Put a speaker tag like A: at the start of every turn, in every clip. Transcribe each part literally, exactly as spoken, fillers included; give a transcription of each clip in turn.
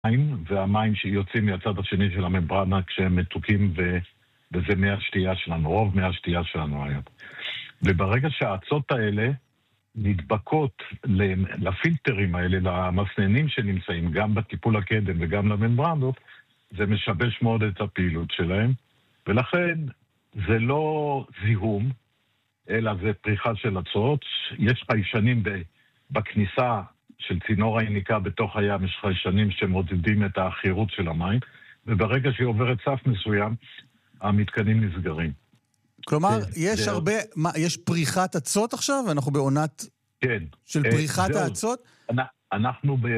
A: מים, והמים שיוצאים מהצד השני של הממברנה כשהם מתוקים, ו... וזה מי השתייה שלנו, רוב מי השתייה שלנו היום. וברגע שהאצות האלה נדבקות לפילטרים האלה, למסננים שנמצאים, גם בטיפול הקדם וגם לממברנות, זה משבש מאוד את הפעילות שלהם, ולכן זה לא זיהום, אלא זה פריחה של אצות. יש חיישנים בכניסה של צינור היניקה בתוך הים, יש חיישנים שמודדים את האחירות של המים, וברגע שהיא עוברת סף מסוים, המתקנים נסגרים.
B: כלומר, יש הרבה, מה, יש פריחת אצות עכשיו? אנחנו בעונת של פריחת האצות?
A: אנחנו ב...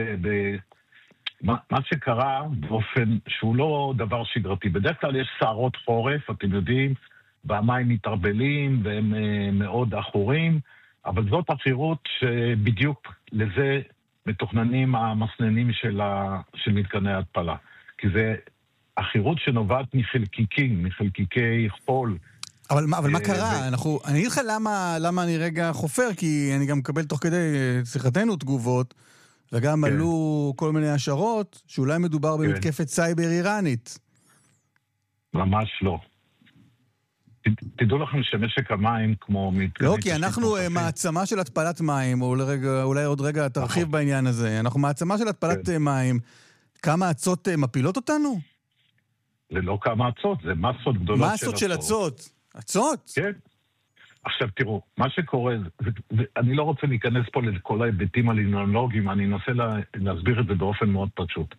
A: מה שקרה באופן שהוא לא דבר שגרתי. בדרך כלל יש סערות חורף, אתם יודעים, והמים מתערבלים והם מאוד אחורים, אבל זאת אחירות שבדיוק לזה מתוכננים המסננים של, ה... של מתקני ההתפלה. כי זה אחירות שנובעת מחלקיקים, מחלקיקי חול.
B: אבל מה, אבל מה קרה? אנחנו, אני אגיד לך למה, למה אני רגע חופר, כי אני גם מקבל תוך כדי שיחתנו תגובות, וגם עלו כל מיני השערות, שאולי מדובר במתקפת סייבר איראנית.
A: ממש לא. תדעו לכם שמשק המים כמו...
B: לא, כי אנחנו מעצמה של התפלת מים, או אולי עוד רגע תרחיב בעניין הזה. אנחנו מעצמה של התפלת מים. כמה אצות מפילות אותנו?
A: זה לא כמה אצות, זה מסות גדולות של אצות.
B: מסות של אצות? אצות?
A: כן. עכשיו תראו, מה שקורה, אני לא רוצה להיכנס פה לכל ההיבטים הלימונולוגיים, אני אנסה לה, להסביר את זה באופן מאוד פשוט.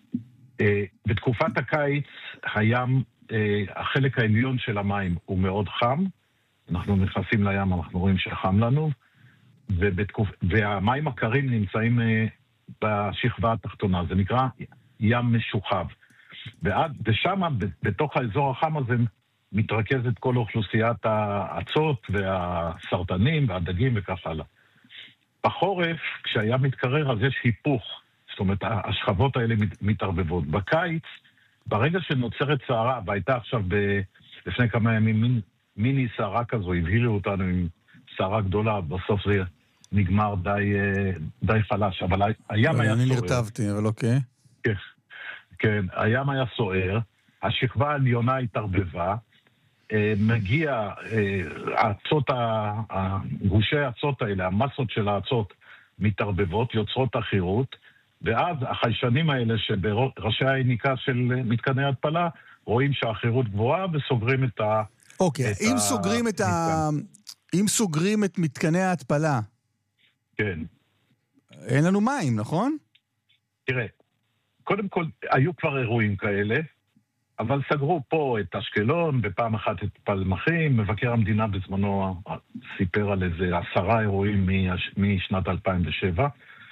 A: בתקופת הקיץ, הים, החלק העליון של המים הוא מאוד חם, אנחנו נכנסים לים, אנחנו רואים שחם לנו, ובתקופ... והמים הקרים נמצאים בשכבה התחתונה, זה נקרא ים משוחב. ועד, ושם, בתוך האזור החם הזה, מתרכזת כל אוכלוסיית האצות והסרטנים והדגים וכך הלאה. בחורף, כשהיה מתקרר, אז יש היפוך. זאת אומרת, השכבות האלה מתערבבות. בקיץ, ברגע שנוצרת שערה, והייתה עכשיו ב... לפני כמה ימים מין, מיני שערה כזו, הבהירו אותנו עם שערה גדולה, בסוף זה נגמר די, די חלש. אבל הים היה סוער.
B: אני נרטבתי, אבל אוקיי.
A: כן, כן, הים היה סוער, השכבה העליונה התערבבה, מגיע, האצות, גושי האצות האלה, המסות של האצות מתערבבות, יוצרות אחירות, ואז החיישנים האלה שבראשי היניקה של מתקני התפלה, רואים שהאחירות גבוהה וסוגרים את ה...
B: אוקיי, אם סוגרים את ה... אם סוגרים את מתקני ההתפלה,
A: כן.
B: אין לנו מים, נכון?
A: תראה, קודם כל, היו כבר אירועים כאלה, אבל סגרו פה את אשקלון, בפעם אחת את פלמחים, מבקר המדינה בזמנו סיפר על איזה עשרה אירועים משנת אלפיים ושבע.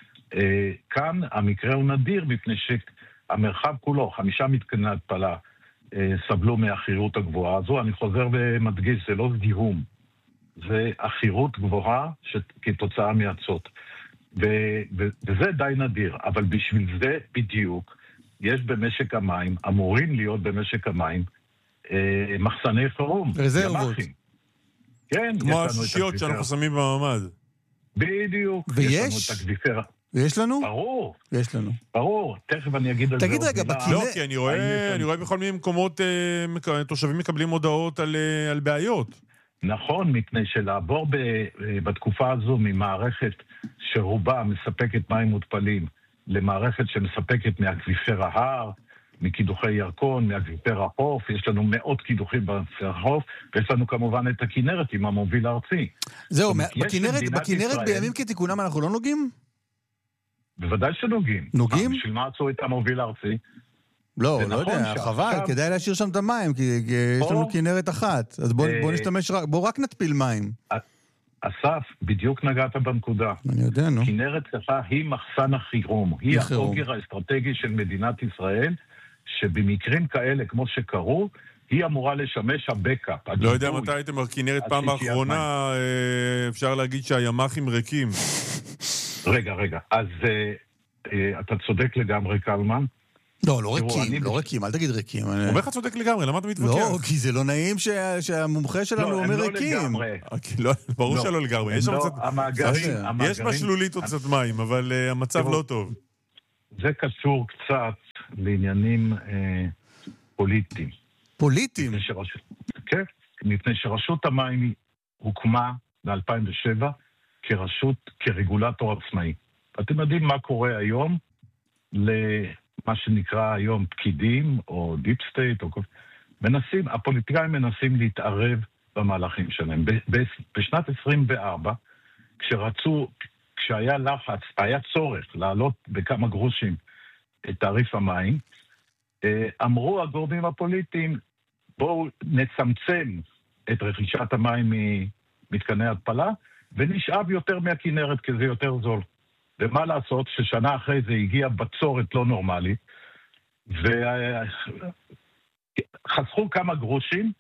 A: כאן המקרה הוא נדיר, מפני שהמרחב כולו, חמישה מתקני התפלה, סבלו מהאחירות הגבוהה הזו. אני חוזר ומדגיש, זה לא זיהום, זה אחירות גבוהה כתוצאה מאצות. וזה די נדיר, אבל בשביל זה בדיוק, יש במשק המים, אמורים להיות במשק המים, אה, מחסני חירום.
B: רזרבות.
A: כן.
C: כמו השישיות שאנחנו שמים בממד.
A: בדיוק.
B: ויש?
A: יש לנו את הכביפר.
B: ויש לנו?
A: ברור.
B: יש לנו.
A: ברור. תכף אני אגיד על זה.
B: תגיד רגע, בכנרת...
C: לא, כי אני רואה, אני רואה בכל מיני מקומות, אה, תושבים מקבלים הודעות על, אה, על בעיות.
A: נכון, מפני שלעבור ב, אה, בתקופה הזו ממערכת שרובה מספקת מים מותפלים, למערכת שמספקת מהכביפר ההר, מקידוחי ירקון, מהכביפר החוף, יש לנו מאות קידוחים בכביפר החוף, ויש לנו כמובן את הכנרת עם המוביל הארצי.
B: זהו, בכנרת, בכנרת בימים כתיקונם אנחנו לא נוגעים?
A: בוודאי שנוגעים.
B: נוגעים?
A: בשביל מה עשו את המוביל הארצי?
B: לא, לא יודע, חבל, כדאי להשאיר שם את המים, כי יש לנו כנרת אחת, אז בוא נשתמש, בוא רק נטפיל מים.
A: אסף, בדיוק נגעת בנקודה.
B: אני יודע, נו.
A: כנרת צפה היא מחסן החירום. היא האוגר האסטרטגי של מדינת ישראל, שבמקרים כאלה, כמו שקראו, היא אמורה לשמש הבקאפ.
C: לא יודע מתי הייתם בכנרת פעם האחרונה, אפשר להגיד שהימ"חים ריקים.
A: רגע, רגע. אז אתה צודק לגמרי, קלמן.
B: לא, לא ריקים, לא ריקים, אל תגיד ריקים.
C: הוא אומר לך צודק לגמרי, למה אתה מתווכח?
B: לא, כי זה לא נעים שהמומחה שלנו אומר ריקים.
C: ברור שלא לגמרי. יש בשלולית עוד קצת מים, אבל המצב לא טוב.
A: זה קשור קצת לעניינים אה, פוליטיים.
B: פוליטיים?
A: שרש... כן, מפני שרשות המים הוקמה ב-אלפיים ושבע כרשות, כרגולטור עצמאי. אתם יודעים מה קורה היום למה שנקרא היום פקידים או דיפ סטייט, או... מנסים, הפוליטיקאים מנסים להתערב במהלכים שלהם. ב- ב- בשנת עשרים וארבע, כשרצו, כשהיה לחץ, היה צורך לעלות בכמה גרושים את תעריף המים, אמרו הגורמים הפוליטיים, בואו נצמצם את רכישת המים ממתקני התפלה, ונשאב יותר מהכינרת, כי זה יותר זול. ומה לעשות ששנה אחרי זה הגיעה בצורת לא נורמלית, וחסכו כמה גרושים,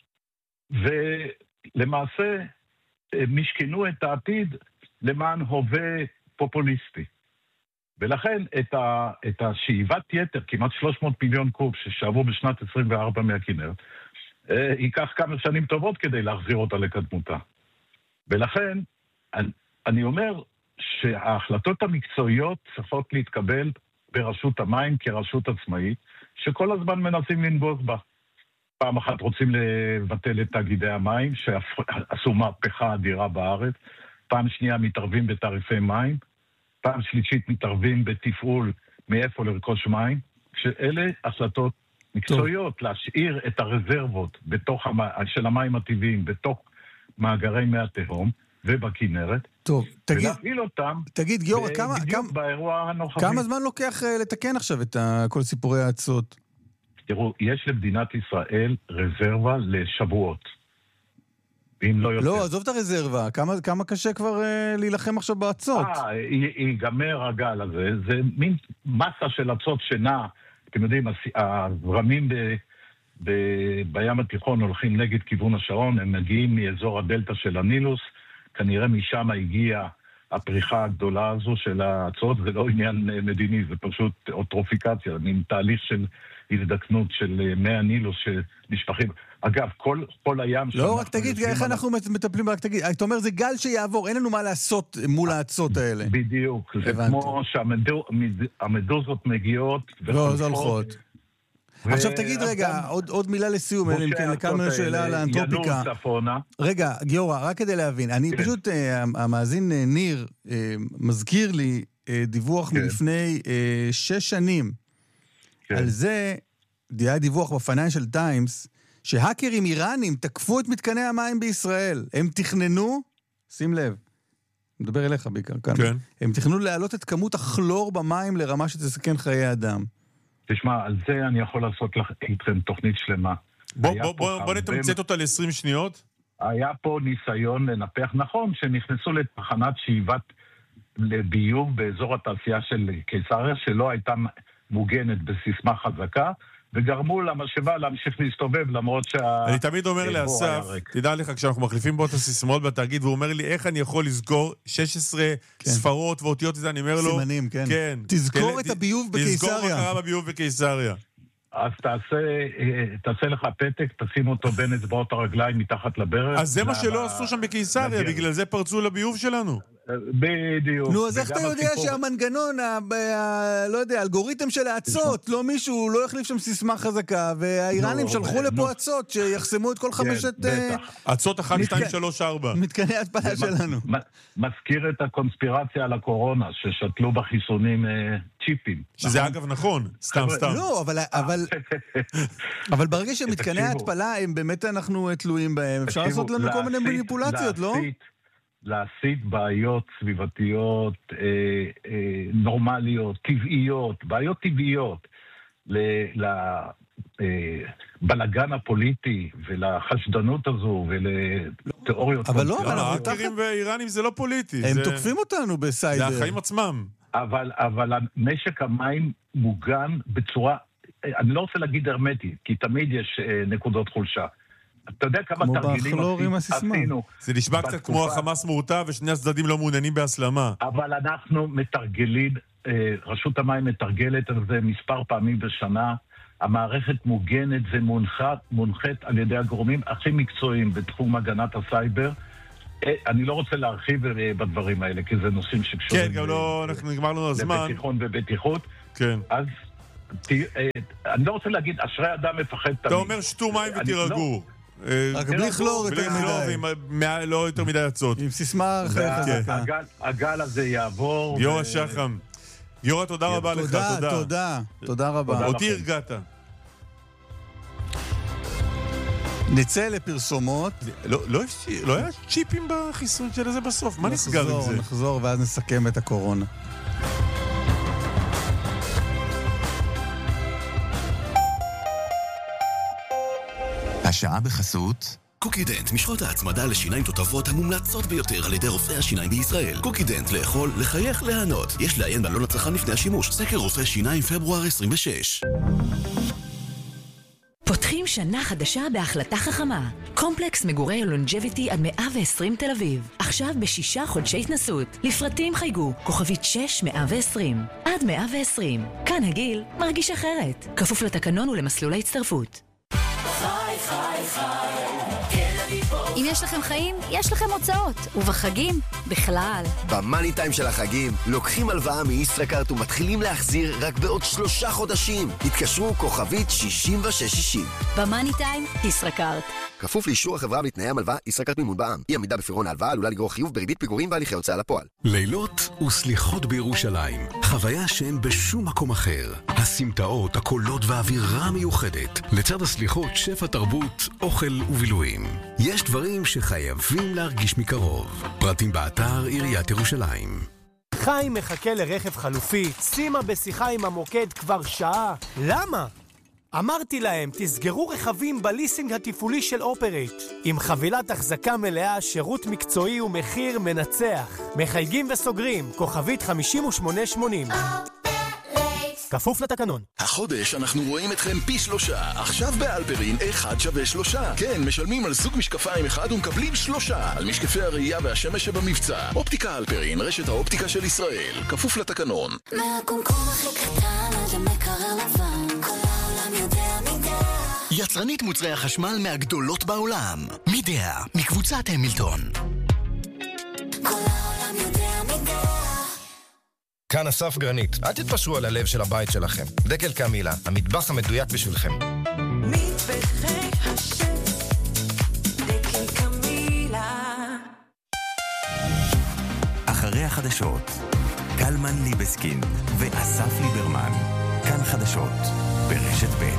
A: ולמעשה משכנו את העתיד למען הווה פופוליסטי. ולכן את, ה, את השאיבת יתר, כמעט שלוש מאות מיליון קוב ששאבו בשנת עשרים וארבע מהכינרת, אה, ייקח כמה שנים טובות כדי להחזיר אותה לקדמותה. ולכן אני, אני אומר שההחלטות המקצועיות צריכות להתקבל ברשות המים כרשות עצמאית, שכל הזמן מנסים לנגוז בה. פעם אחת רוצים לבטל את תאגידי המים, שעשו מהפכה אדירה בארץ, פעם שנייה מתערבים בתעריפי מים, פעם שלישית מתערבים בתפעול מאיפה לרכוש מים, שאלה החלטות מקצועיות, טוב. להשאיר את הרזרבות בתוך המ... של המים הטבעיים בתוך מאגרי מי התהום ובכינרת,
B: טוב, תגיד,
A: ולהפעיל אותם
B: תגיד, גיורא, כמה, כמה,
A: באירוע הנוכחי.
B: כמה זמן לוקח uh, לתקן עכשיו את uh, כל סיפורי העצות?
A: תראו, יש למדינת ישראל רזרבה לשבועות. ואם לא יותר.
B: לא, עזוב את הרזרבה. כמה, כמה קשה כבר uh, להילחם עכשיו בעצות?
A: אה, ייגמר הגל הזה. זה מין מסה של עצות שנע. אתם יודעים, הזרמים ב, ב, בים התיכון הולכים נגד כיוון השעון, הם מגיעים מאזור הדלטה של הנילוס, כנראה משם הגיעה הפריחה הגדולה הזו של העצות, זה לא עניין מדיני, זה פשוט אוטרופיקציה, מין תהליך של הזדקנות של מי הנילוס שנשפכים. אגב, כל, כל הים...
B: לא, רק תגיד, איך אנחנו מטפלים, רק תגיד, אתה אומר, זה גל שיעבור, אין לנו מה לעשות מול העצות האלה.
A: בדיוק, זה כמו שהמדוזות מגיעות
B: לא, זה הולכות. עכשיו תגיד רגע, עוד מילה לסיום, אלא אם כן לכמה שאלה על האנטרופיקה. רגע, גיורא, רק כדי להבין, אני פשוט, המאזין ניר מזכיר לי דיווח מלפני שש שנים, על זה, היה דיווח בפייננשל טיימס, שהאקרים איראנים תקפו את מתקני המים בישראל. הם תכננו, שים לב, מדבר אליך בעיקר כאן, כן. הם תכננו להעלות את כמות הכלור במים לרמה שתסכן חיי אדם.
A: תשמע, על זה אני יכול לעשות לכם תוכנית שלמה.
C: בוא, בוא, בוא, בוא נתמצת אותה ל-עשרים שניות.
A: היה פה ניסיון לנפח, נכון, שנכנסו לתחנת שאיבת לביוב באזור התעשייה של קיסריה, שלא הייתה מוגנת בסיסמה חזקה, וגרמו למשאבה להמשיך להסתובב, למרות שה...
C: אני תמיד אומר לאסף, תדע לך, כשאנחנו מחליפים בו את הסיסמאות בתאגיד, והוא אומר לי, איך אני יכול לזכור שש עשרה ספרות ואותיות את זה, אני אומר לו...
B: סימנים, כן. תזכור את הביוב בקיסריה.
C: תזכור מה קרה בביוב בקיסריה.
A: אז תעשה לך פתק, תשים אותו בין אצבעות הרגליים מתחת לברך.
C: אז זה מה שלא עשו שם בקיסריה, בגלל זה פרצו לביוב שלנו.
A: בדיוק.
B: נו, אז איך אתה יודע שהמנגנון, לא יודע, האלגוריתם של העצות, לא מישהו, לא החליף שם סיסמה חזקה, והאיראנים שלחו לפה עצות שיחסמו את כל חמשת...
C: עצות אחת, שתיים, שלוש, ארבע.
B: מתקני ההתפלה שלנו.
A: מזכיר את הקונספירציה על הקורונה, ששתלו בחיסונים צ'יפים.
C: שזה אגב נכון, סתם סתם.
B: לא, אבל ברגע שמתקני ההתפלה, הם באמת אנחנו תלויים בהם, אפשר לעשות לנו כל מיני מניפולציות, לא?
A: להסיט בעיות סביבתיות, אה, אה, נורמליות, טבעיות, בעיות טבעיות, לבלגן הפוליטי ולחשדנות הזו ולתיאוריות...
B: אבל לא, אבל
C: האקרים ואיראנים זה לא פוליטי.
B: הם תוקפים אותנו בסייבר.
C: זה החיים עצמם.
A: אבל, אבל משק המים מוגן בצורה, אני לא רוצה להגיד הרמטית, כי תמיד יש אה, נקודות חולשה. אתה יודע כמה תרגילים עשינו.
C: זה נשמע קצת כמו החמאס מורתע ושני הצדדים לא מעוניינים בהסלמה.
A: אבל אנחנו מתרגלים, רשות המים מתרגלת על זה מספר פעמים בשנה. המערכת מוגנת ומונחת על ידי הגורמים הכי מקצועיים בתחום הגנת הסייבר. אני לא רוצה להרחיב בדברים האלה, כי זה נושאים שקשורים...
C: כן, גם לא, אנחנו נגמר לנו הזמן.
A: לביטחון ובטיחות.
C: כן.
A: אז אני לא רוצה להגיד, אשרי אדם מפחד תמיד.
C: אתה אומר שתו מים ותירגעו.
B: רק בלי כלור יותר
C: מדי. לא יותר מדי עצות.
B: עם סיסמה חזקה.
A: הגל הזה יעבור.
C: יורא שחם. יורא, תודה רבה לך.
B: תודה, תודה. תודה רבה.
C: אותי הרגעת.
B: נצא לפרסומות.
C: לא היה צ'יפים בחיסון של זה בסוף. מה נסגר עם זה?
B: נחזור ואז נסכם את הקורונה.
D: השעה בחסות קוקידנט, משחות ההצמדה לשיניים תותבות המומלצות ביותר על ידי רופאי השיניים בישראל. קוקידנט, לאכול, לחייך, להנות. יש לעיין בעלון הצרכן לפני השימוש. סקר רופא שיניים פברואר עשרים ושש.
E: פותחים שנה חדשה בהחלטה חכמה. קומפלקס מגורי לונג'ביטי עד מאה ועשרים תל אביב. עכשיו בשישה חודשי התנסות. לפרטים חייגו, כוכבית שש מאה ועשרים. עד מאה ועשרים. כאן הגיל מרגיש אחרת. כפוף לתקנון ולמסלול ההצטרפות.
F: חי, חי, חי. אם יש לכם חיים, יש לכם הוצאות. ובחגים, בכלל.
G: במאני טיים של החגים, לוקחים הלוואה מישראכרט ומתחילים להחזיר רק בעוד שלושה חודשים. התקשרו כוכבית שישים ושש שישים.
F: במאני טיים, ישראכרט.
G: כפוף לאישור החברה ותנאי המלווה, ישראכרט מימון בע"מ. אי עמידה בפירעון ההלוואה עלולה לגרור חיוב בריבית פיגורים והליכי הוצאה לפועל.
H: לילות וסליחות בירושלים. חוויה שאין בשום מקום אחר. הסמטאות, הקולות והאווירה המיוחדת. לצד הסליחות, שפע תרבות, אוכל ובילויים. יש דברים שחייבים להרגיש מקרוב. פרטים באתר עיריית ירושלים.
I: חיים מחכה לרכב חלופי, שימה בשיחה עם המוקד כבר שעה. למה? אמרתי להם, תסגרו רכבים בליסינג התפעולי של אופרייט. עם חבילת החזקה מלאה, שירות מקצועי ומחיר מנצח. מחייגים וסוגרים, כוכבית חמישים ושמונה שמונים. כפוף לתקנון.
H: החודש אנחנו רואים אתכם פי שלושה. עכשיו באלפרין אחד שווה שלושה. כן, משלמים על סוג משקפיים אחד ומקבלים שלושה. על משקפי הראייה והשמש שבמבצע. אופטיקה אלפרין, רשת האופטיקה של ישראל. כפוף לתקנון.
F: מהקומקום הכי קטן עד המקרר לבן. כל העולם יודע מידע.
D: יצרנית מוצרי החשמל מהגדולות בעולם. מידע, מקבוצת המילטון.
F: כל העולם יודע מידע.
J: כאן אסף גרנית. אל תתפשרו על הלב של הבית שלכם. דקל קמילה, המטבח המדויק בשבילכם.
F: מטבחי השף, דקל קמילה.
D: אחרי החדשות, קלמן ליבסקין ואסף ליברמן. כאן חדשות, ברשת ב'.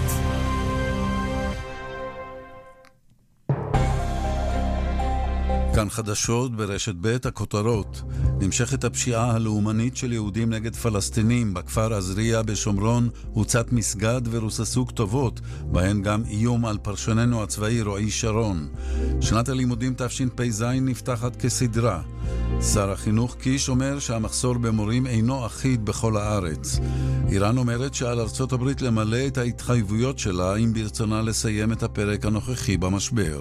K: כאן חדשות ברשת ב' הכותרות. נמשכת הפשיעה הלאומנית של יהודים נגד פלסטינים. בכפר עזריה בשומרון הוצת מסגד ורוססו כתובות, בהן גם איום על פרשננו הצבאי רועי שרון. שנת הלימודים תשפ"ז נפתחת כסדרה. שר החינוך קיש אומר שהמחסור במורים אינו אחיד בכל הארץ. איראן אומרת שעל ארצות הברית למלא את ההתחייבויות שלה אם ברצונה לסיים את הפרק הנוכחי במשבר.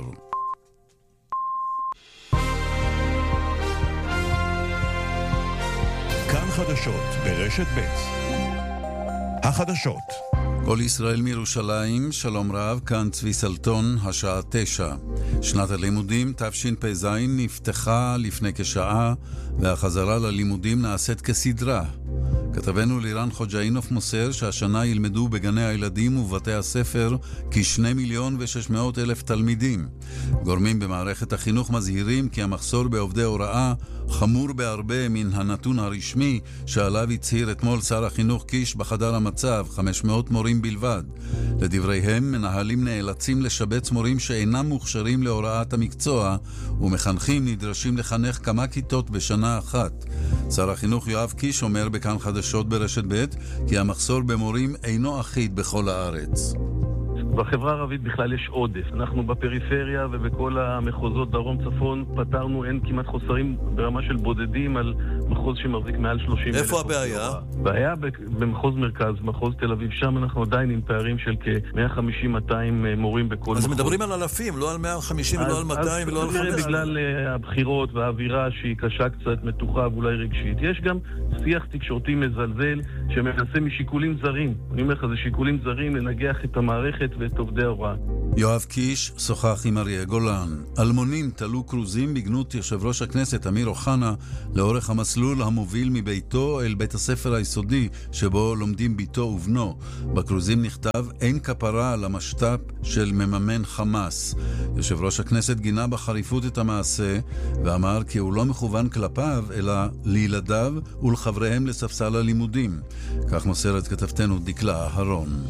H: כאן חדשות ברשת ב'. החדשות.
K: כל ישראל מירושלים, שלום רב, כאן צבי סלטון, השעה תשע. שנת הלימודים תשפ"ז נפתחה לפני כשעה, והחזרה ללימודים נעשית כסדרה. כתבנו לירן חוג'אינוף מוסר שהשנה ילמדו בגני הילדים ובתי הספר כשני מיליון ושש מאות אלף תלמידים. גורמים במערכת החינוך מזהירים כי המחסור בעובדי הוראה חמור בהרבה מן הנתון הרשמי שעליו הצהיר אתמול שר החינוך קיש בחדר המצב, חמש מאות מורים בלבד. לדבריהם, מנהלים נאלצים לשבץ מורים שאינם מוכשרים להוראת המקצוע, ומחנכים נדרשים לחנך כמה כיתות בשנה אחת. שר החינוך יואב קיש אומר בכאן חדשות ברשת ב' כי המחסור במורים אינו אחיד בכל הארץ.
L: בחברה הערבית בכלל יש עודף. אנחנו בפריפריה ובכל המחוזות דרום צפון פתרנו, אין כמעט חוסרים ברמה של בודדים על מחוז שמחזיק מעל שלושים אלף.
M: איפה הבעיה?
L: הבעיה במחוז מרכז, מחוז תל אביב, שם אנחנו עדיין עם פערים של כ-מאה חמישים עד מאתיים מורים בכל מחוז.
M: אז מדברים על אלפים, לא על מאה וחמישים ולא על מאתיים ולא על חמש עשרה.
L: בגלל הבחירות והאווירה שהיא קשה קצת, מתוחה ואולי רגשית. יש גם שיח תקשורתי מזלזל שמנסה משיקולים זרים. אני אומר לך, זה שיקולים זרים לנגח את המערכת ואת עובדי ההוראה.
K: יואב קיש שוחח עם אריה גולן. אלמונים תלו קרוזים בגנות יושב ראש הכנסת אמיר אוחנה לאורך המסלול המוביל מביתו אל בית הספר היסודי שבו לומדים ביתו ובנו. בקרוזים נכתב אין כפרה על המשת"פ של מממן חמאס. יושב ראש הכנסת גינה בחריפות את המעשה ואמר כי הוא לא מכוון כלפיו אלא לילדיו ולחבריהם לספסל הלימודים. כך מוסרת כתבתנו דקלה אהרון.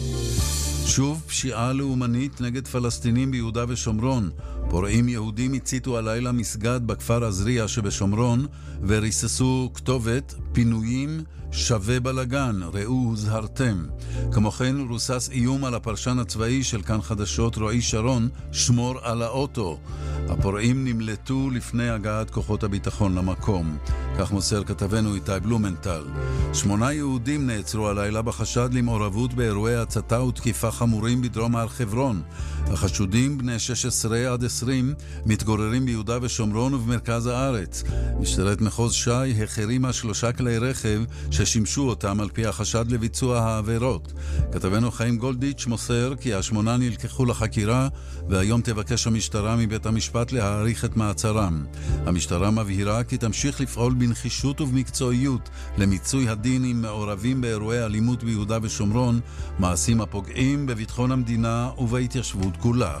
K: שוב פשיעה לאומנית נגד פלסטינים ביהודה ושומרון. פורעים יהודים הציתו הלילה מסגד בכפר עזריה שבשומרון וריססו כתובת פינויים שווה בלגן, ראו הוזהרתם. כמו כן רוסס איום על הפרשן הצבאי של כאן חדשות רועי שרון, שמור על האוטו. הפורעים נמלטו לפני הגעת כוחות הביטחון למקום. כך מוסר כתבנו איתי בלומנטל. שמונה יהודים נעצרו הלילה בחשד למעורבות באירועי הצתה ותקיפה חמורים בדרום הר חברון. החשודים בני שש עשרה עד עשרים מתגוררים ביהודה ושומרון ובמרכז הארץ. משטרת מחוז ש"י החרימה שלושה כלי רכב ששימשו אותם על פי החשד לביצוע העבירות. כתבנו חיים גולדיץ' מוסר כי השמונה נלקחו לחקירה והיום תבקש המשטרה מבית המשפט להאריך את מעצרם. המשטרה מבהירה כי תמשיך לפעול בנחישות ובמקצועיות למיצוי הדין עם מעורבים באירועי אלימות ביהודה ושומרון, מעשים הפוגעים בביטחון המדינה ובהתיישבות כולה.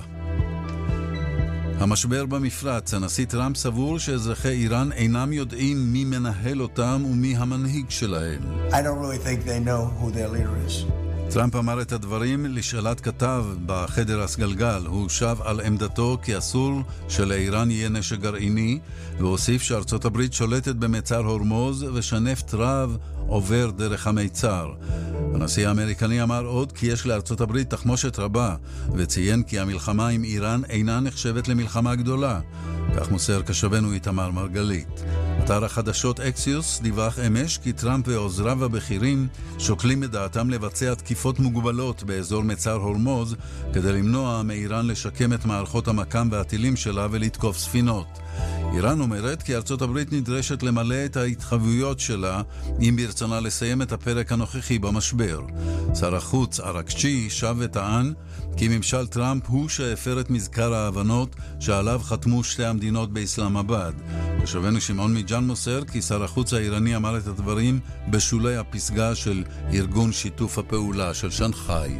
K: המשבר במפרץ, הנשיא טראמפ סבור שאזרחי איראן אינם יודעים מי מנהל אותם ומי המנהיג שלהם.
N: I don't really think they know who their leader is.
K: טראמפ אמר את הדברים לשאלת כתב בחדר הסגלגל. הוא שב על עמדתו כי אסור שלאיראן יהיה נשק גרעיני, והוסיף שארצות הברית שולטת במצר הורמוז ושנפט רב עובר דרך המיצר. הנשיא האמריקני אמר עוד כי יש לארצות הברית תחמושת רבה, וציין כי המלחמה עם איראן אינה נחשבת למלחמה גדולה. כך מוסר כשבנו איתמר מרגלית. אתר החדשות אקסיוס דיווח אמש כי טראמפ ועוזריו הבכירים שוקלים את דעתם לבצע תקיפות מוגבלות באזור מצר הורמוז כדי למנוע מאיראן לשקם את מערכות המקם והטילים שלה ולתקוף ספינות. איראן אומרת כי ארצות הברית נדרשת למלא את ההתחייבויות שלה אם ברצונה לסיים את הפרק הנוכחי במשבר. שר החוץ ארקצ'י שב וטען כי ממשל טראמפ הוא שהפר את מזכר ההבנות שעליו חתמו שתי המדינות באסלאמבאד. כשבנו שמעון מג'אן מוסר כי שר החוץ האיראני אמר את הדברים בשולי הפסגה של ארגון שיתוף הפעולה של שנחאי.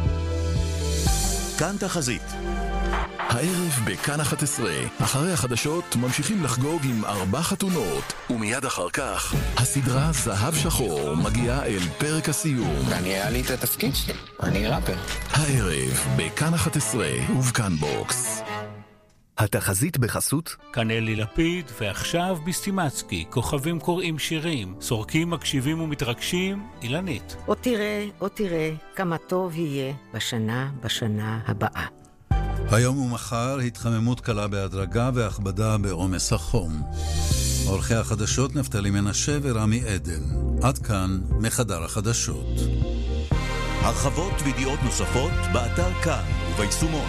D: כאן תחזית. הערב בכאן אחת עשרה, אחרי החדשות ממשיכים לחגוג עם ארבע חתונות, ומיד אחר כך הסדרה זהב שחור מגיעה אל פרק הסיום.
O: אני היה לי את התפקיד שלי, אני ראפר.
D: הערב בכאן אחת עשרה ובכאן בוקס.
P: התחזית בחסות
Q: כאן אלי לפיד, ועכשיו בסטימצקי, כוכבים קוראים שירים, סורקים מקשיבים ומתרגשים, אילנית.
R: או תראה, או תראה, כמה טוב יהיה בשנה, בשנה הבאה.
K: היום ומחר התחממות קלה בהדרגה והכבדה בעומס החום. עורכי החדשות נפתלי מנשה ורמי עדן. עד כאן מחדר החדשות.
D: הרחבות וידיעות נוספות באתר כאן וביישומון.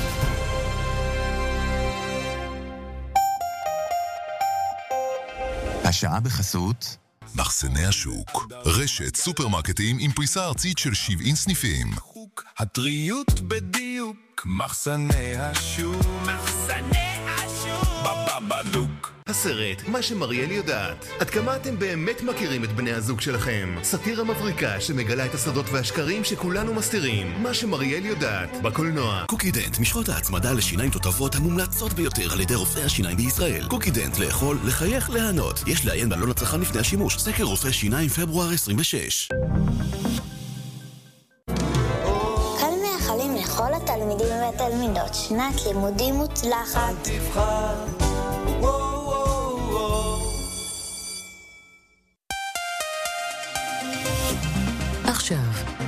H: השעה בחסות
S: מחסני השוק, רשת סופרמרקטים עם פריסה ארצית של שבעים סניפים.
T: הטריות בדיוק, מחסני השוק, מחסני השוק, בבבדוק.
G: הסרט, מה שמריאל יודעת. עד כמה אתם באמת מכירים את בני הזוג שלכם? סאטירה מבריקה שמגלה את הסודות והשקרים שכולנו מסתירים. מה שמריאל יודעת, בקולנוע.
D: קוקידנט, משחות ההצמדה לשיניים תותבות המומלצות ביותר על ידי רופאי השיניים בישראל. קוקידנט, לאכול, לחייך, להנות. יש לעיין בעלון הצרכן לפני השימוש. סקר רופאי שיניים פברואר עשרים ושש.
U: כאן מאחלים לכל התלמידים והתלמידות שנת לימודים מוצלחת. תבחר
E: עכשיו,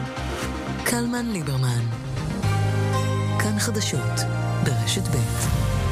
E: קלמן ליברמן. כאן חדשות ברשת ב'.